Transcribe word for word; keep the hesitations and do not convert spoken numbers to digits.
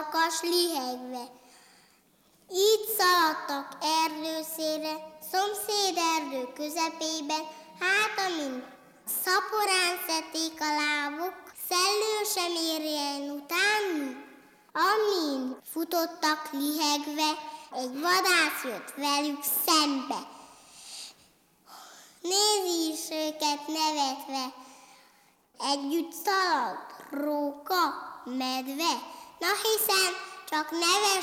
farkas lihegve. Így szaladtak erdőszélre, szomszéd erdő közepében, hát amint szaporán szedték a lábuk, szellő sem érjen utánuk. Amin futottak lihegve, egy vadász jött velük szembe. Nézi is őket nevetve, együtt szalad róka, medve, na hiszen csak neves